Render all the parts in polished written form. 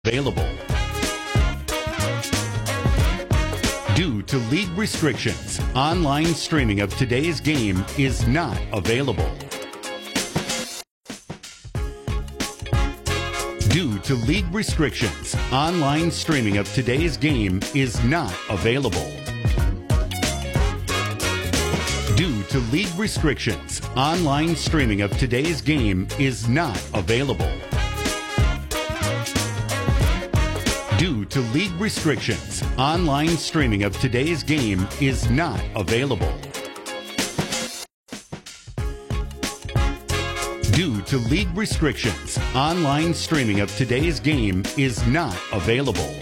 available. Due to league restrictions, online streaming of today's game is not available. Due to league restrictions, online streaming of today's game is not available. Due to league restrictions, online streaming of today's game is not available. Due to league restrictions, online streaming of today's game is not available. Due to league restrictions, online streaming of today's game is not available.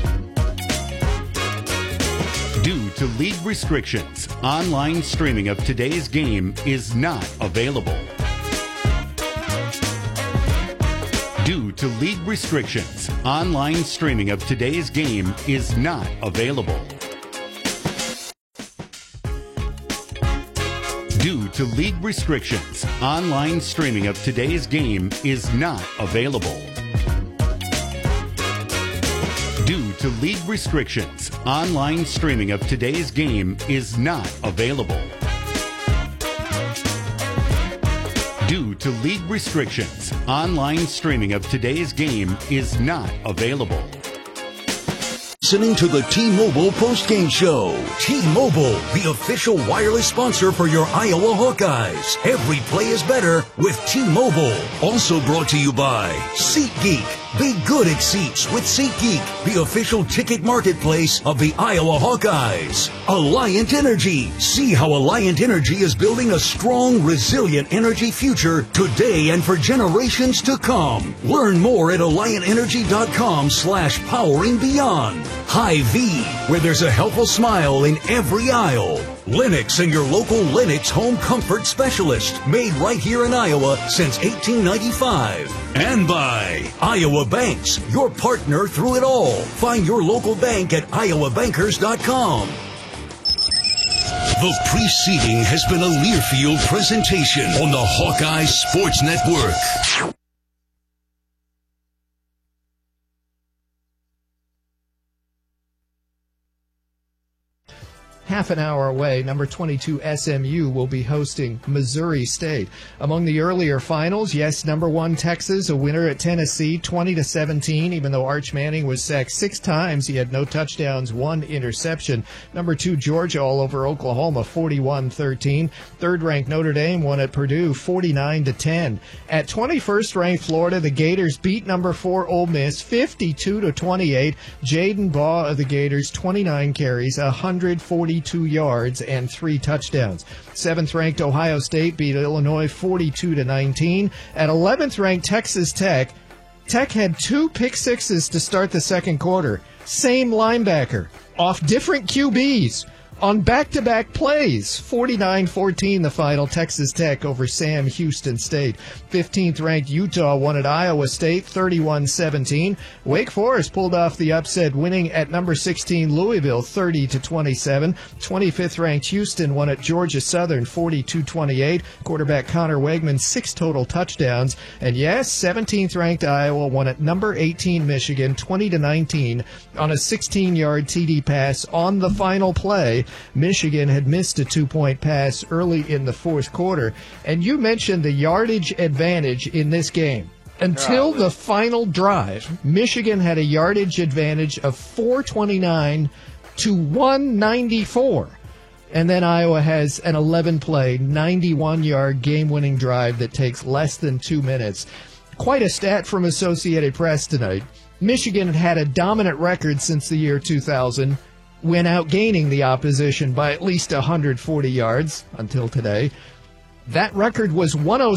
Due to league restrictions, online streaming of today's game is not available. Due to league restrictions, online streaming of today's game is not available. Due to league restrictions, online streaming of today's game is not available. Due to league restrictions, online streaming of today's game is not available. Due to league restrictions, online streaming of today's game is not available. Listening to the T-Mobile postgame show. T-Mobile, the official wireless sponsor for your Iowa Hawkeyes. Every play is better with T-Mobile. Also brought to you by SeatGeek. Be good at seats with SeatGeek, the official ticket marketplace of the Iowa Hawkeyes. Alliant Energy. See how Alliant Energy is building a strong, resilient energy future today and for generations to come. Learn more at AlliantEnergy.com/poweringBeyond. Hy-Vee, where there's a helpful smile in every aisle. Lennox and your local Lennox home comfort specialist, made right here in Iowa since 1895. And by Iowa Banks, your partner through it all. Find your local bank at iowabankers.com. The preceding has been a Learfield presentation on the Hawkeye Sports Network. Half an hour away, number 22 SMU will be hosting Missouri State. Among the earlier finals, yes, number 1 Texas, a winner at Tennessee, 20-17. Even though Arch Manning was sacked 6 times, he had no touchdowns, 1 interception. Number 2 Georgia all over Oklahoma, 41-13. Third-ranked Notre Dame won at Purdue, 49-10. At 21st ranked Florida, the Gators beat number 4 Ole Miss, 52-28. Jaden Baugh of the Gators, 29 carries, 142 yards and 3 touchdowns. 7th-ranked Ohio State beat Illinois 42-19. At 11th-ranked Texas Tech, Tech had 2 pick sixes to start the second quarter. Same linebacker, off different QBs, on back-to-back plays. 49-14 the final, Texas Tech over Sam Houston State. 15th-ranked Utah won at Iowa State, 31-17. Wake Forest pulled off the upset, winning at number 16 Louisville, 30-27. 25th-ranked Houston won at Georgia Southern, 42-28. Quarterback Connor Wegman, 6 total touchdowns. And yes, 17th-ranked Iowa won at number 18 Michigan, 20-19 on a 16-yard TD pass on the final play. Michigan had missed a 2-point pass early in the fourth quarter. And you mentioned the yardage advantage in this game. Until the final drive, Michigan had a yardage advantage of 429 to 194. And then Iowa has an 11-play, 91-yard game-winning drive that takes less than 2 minutes. Quite a stat from Associated Press tonight. Michigan had a dominant record since the year 2000, when outgaining the opposition by at least 140 yards until today. That record was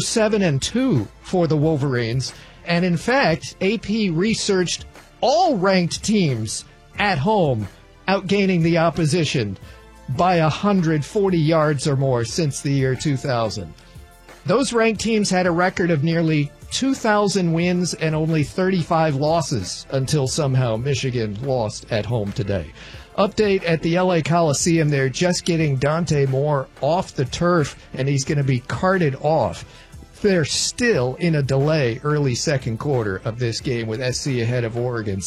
107-2 for the Wolverines. And in fact, AP researched all ranked teams at home outgaining the opposition by 140 yards or more since the year 2000. Those ranked teams had a record of nearly 2,000 wins and only 35 losses until somehow Michigan lost at home today. Update at the LA Coliseum. They're just getting Dante Moore off the turf, and he's going to be carted off. They're still in a delay early second quarter of this game with SC ahead of Oregon